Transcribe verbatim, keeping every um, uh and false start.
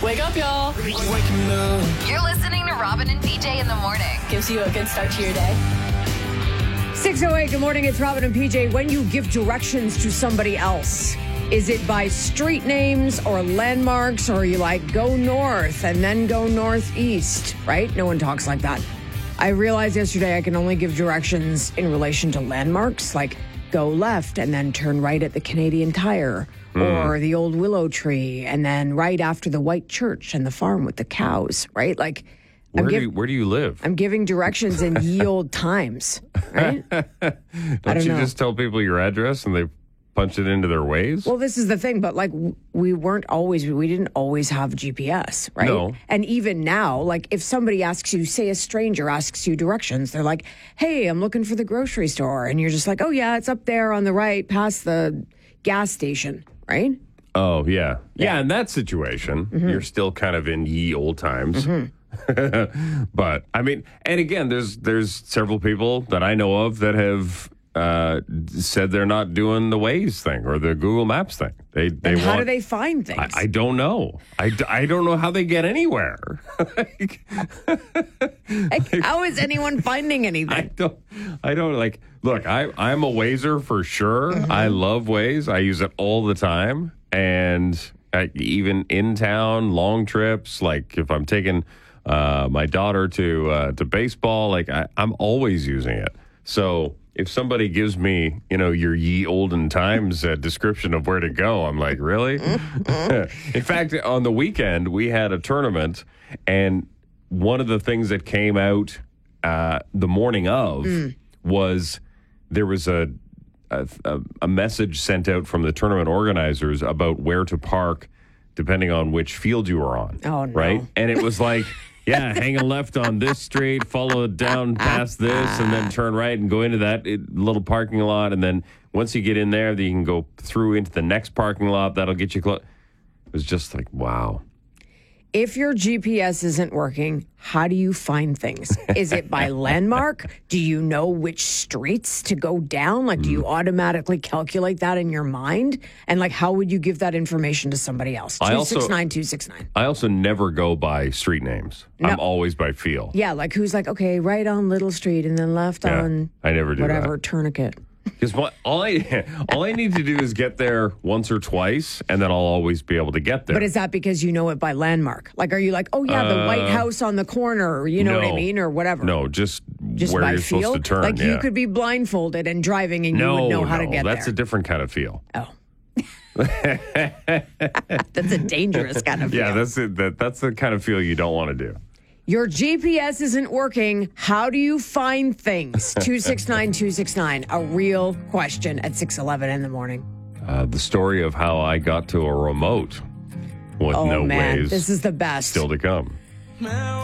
Wake up, y'all. You're listening to Robin and P J in the morning. Gives you a good start to your day. six oh eight, good morning. It's Robin and P J. When you give directions to somebody else, is it by street names or landmarks, or are you like, go north and then go northeast, right? No one talks like that. I realized yesterday I can only give directions in relation to landmarks, like go left and then turn right at the Canadian Tire, mm. or the old willow tree, and then right after the white church and the farm with the cows, right? Like, Where, give, do you, where do you live? I'm giving directions in ye old times, right? don't, don't you know. just tell people your address and they punch it into their ways? Well, this is the thing, but like we weren't always, we didn't always have G P S, right? No. And even now, like if somebody asks you, say a stranger asks you directions, they're like, hey, I'm looking for the grocery store. And you're just like, oh yeah, it's up there on the right past the gas station, right? Oh, yeah. Yeah, Yeah. in that situation, Mm-hmm. you're still kind of in ye old times. Mm-hmm. But, I mean, and again, there's there's several people that I know of that have uh, said they're not doing the Waze thing or the Google Maps thing. They they And how want, do they find things? I, I don't know. I, d- I don't know how they get anywhere. like, like, how is anyone finding I anything? don't, I don't like, look, I, I'm a Wazer for sure. Mm-hmm. I love Waze. I use it all the time. And I, even in town, long trips, like if I'm taking uh, my daughter to uh, to baseball, like I, I'm always using it. So if somebody gives me, you know, your ye olden times uh, description of where to go, I'm like, really? In fact, on the weekend, we had a tournament, and one of the things that came out uh, the morning of mm. was there was a, a a message sent out from the tournament organizers about where to park depending on which field you were on. Oh, no. Right? And it was like, yeah, hang a left on this street, follow it down past this, and then turn right and go into that little parking lot. And then once you get in there, then you can go through into the next parking lot. That'll get you close. It was just like, wow. If your G P S isn't working, how do you find things? Is it by landmark? Do you know which streets to go down? Like, do you automatically calculate that in your mind? And like, how would you give that information to somebody else? I two also- six nine, two six nine. I also never go by street names. No. I'm always by feel. Yeah, like who's like, okay, right on Little Street and then left Yeah, on I never do whatever, that. Tourniquet. Because all I all I need to do is get there once or twice, and then I'll always be able to get there. But is that because you know it by landmark? Like, are you like, oh yeah, the Uh, White House on the corner, you know what I no. mean, or whatever? No, just, Just where by you're feel? supposed to turn. Like yeah. you could be blindfolded and driving and no, you would know how no, to get that's there. a different kind of feel. Oh. That's a dangerous kind of feel. Yeah, that's it. That, that's the kind of feel you don't want to do. Your G P S isn't working. How do you find things? two six nine, two six nine. A real question at six eleven in the morning. Uh, the story of how I got to a remote with Oh, no man. ways This is the best. still to come.